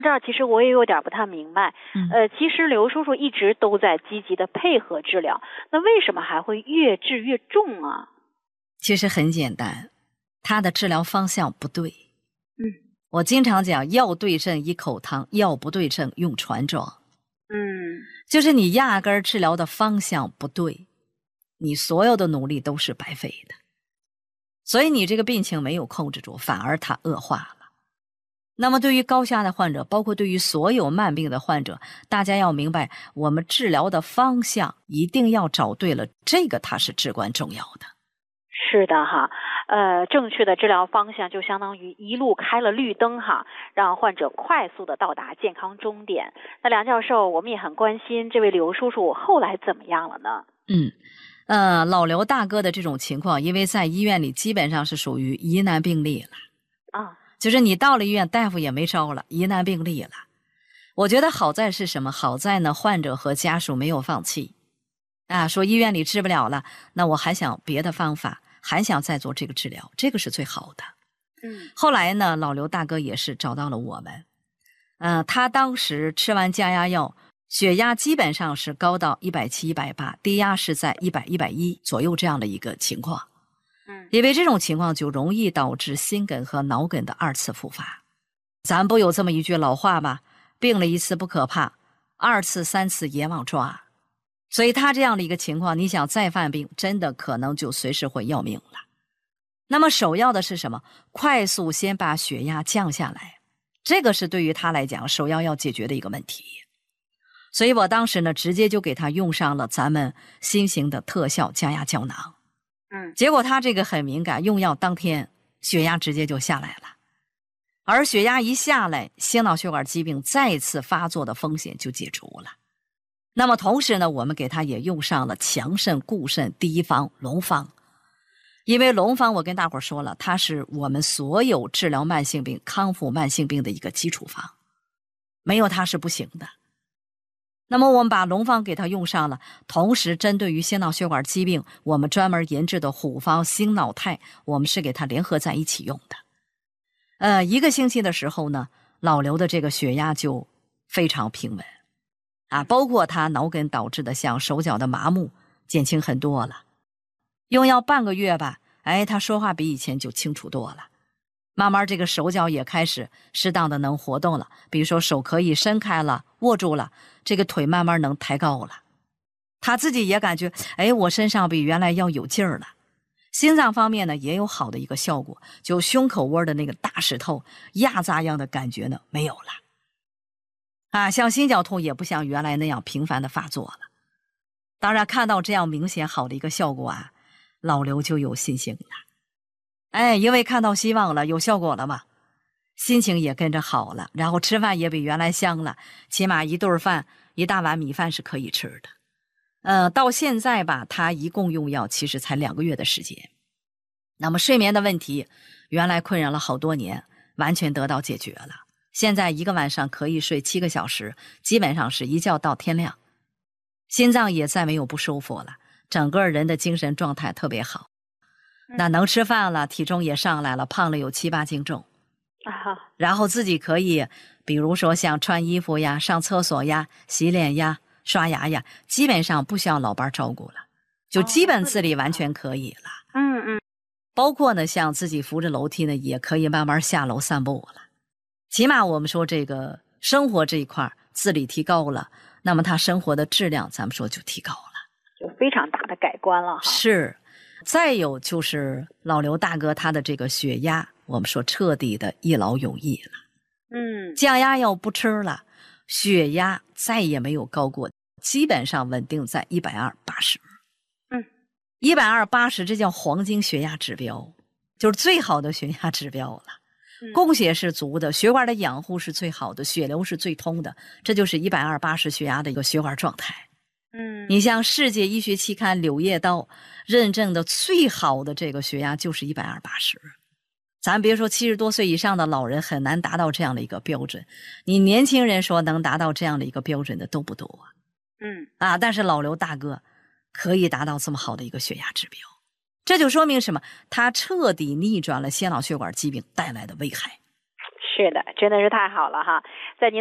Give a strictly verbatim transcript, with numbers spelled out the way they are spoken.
这儿其实我也有点不太明白， 嗯， 呃，其实刘叔叔一直都在积极的配合治疗，那为什么还会越治越重啊？ 其实很简单，他的治疗方向不对。 嗯我经常讲，药对症一口汤，药不对症用船装。 嗯， 就是你压根儿治疗的方向不对，你所有的努力都是白费的。所以你这个病情没有控制住，反而它恶化了。那么对于高血压的患者，包括对于所有慢病的患者，大家要明白，我们治疗的方向一定要找对了，这个它是至关重要的。 是的哈，呃，正确的治疗方向就相当于一路开了绿灯哈，让患者快速的到达健康终点。那梁教授，我们也很关心这位刘叔叔后来怎么样了呢？ 嗯，呃，老刘大哥的这种情况，因为在医院里基本上是属于疑难病例了。 啊， 就是你到了医院，大夫也没招了，疑难病例了。我觉得好在是什么？好在呢，患者和家属没有放弃啊，说医院里治不了了，那我还想别的方法，还想再做这个治疗，这个是最好的。 嗯后来呢，老刘大哥也是找到了我们，呃，他当时吃完降压药，血压基本上是高到一百七、一百八，低压是在一百、一百一左右这样的一个情况。 嗯， 因为这种情况就容易导致心梗和脑梗的二次复发。咱不有这么一句老话吗？病了一次不可怕，二次三次阎王抓。所以他这样的一个情况，你想再犯病，真的可能就随时会要命了。那么首要的是什么？快速先把血压降下来，这个是对于他来讲首要要解决的一个问题。所以我当时呢，直接就给他用上了咱们新型的特效降压胶囊。 嗯， 结果他这个很敏感，用药当天血压直接就下来了，而血压一下来，心脑血管疾病再次发作的风险就解除了。那么同时呢，我们给他也用上了强肾固肾第一方龙方，因为龙方我跟大伙儿说了，它是我们所有治疗慢性病、康复慢性病的一个基础方，没有它是不行的。那么我们把龙方给它用上了，同时针对于心脑血管疾病，我们专门研制的虎方心脑肽，我们是给它联合在一起用的。呃，一个星期的时候呢，老刘的这个血压就非常平稳啊，包括他脑梗导致的像手脚的麻木减轻很多了。用药半个月吧，哎，他说话比以前就清楚多了。慢慢这个手脚也开始适当的能活动了，比如说手可以伸开了，握住了，这个腿慢慢能抬高了。他自己也感觉，哎，我身上比原来要有劲儿了。心脏方面呢，也有好的一个效果，就胸口窝的那个大石头压榨样的感觉呢，没有了。啊，像心绞痛也不像原来那样频繁的发作了。当然，看到这样明显好的一个效果啊，老刘就有信心了。哎，因为看到希望了，有效果了嘛，心情也跟着好了，然后吃饭也比原来香了，起码一顿饭一大碗米饭是可以吃的。呃，到现在吧，他一共用药其实才两个月的时间。那么睡眠的问题，原来困扰了好多年，完全得到解决了。现在一个晚上可以睡七个小时，基本上是一觉到天亮。心脏也再没有不舒服了，整个人的精神状态特别好。那能吃饭了，体重也上来了，胖了有七八斤重。 啊， 然后自己可以，比如说像穿衣服呀、上厕所呀、洗脸呀、刷牙呀，基本上不需要老伴照顾了，就基本自理完全可以了。 嗯嗯， 包括呢，像自己扶着楼梯呢，也可以慢慢下楼散步了。起码我们说这个生活这一块自理提高了，那么他生活的质量咱们说就提高了， 就非常大的改观了哈。 是。再有就是老刘大哥他的这个血压，我们说彻底的一劳永逸了。 嗯， 降压药不吃了，血压再也没有高过，基本上稳定在一百二八十。 嗯， 一百二八十这叫黄金血压指标，就是最好的血压指标了。 嗯供血是足的，血管的养护是最好的，血流是最通的，这就是一百二八十血压的一个血管状态。 嗯， 你像世界医学期刊《柳叶刀》认证的最好的这个血压就是一百二八十。咱别说七十多岁以上的老人很难达到这样的一个标准，你年轻人说能达到这样的一个标准的都不多。 嗯啊，但是老刘大哥可以达到这么好的一个血压指标，这就说明什么？他彻底逆转了心脑血管疾病带来的危害。 是的，真的是太好了哈，在您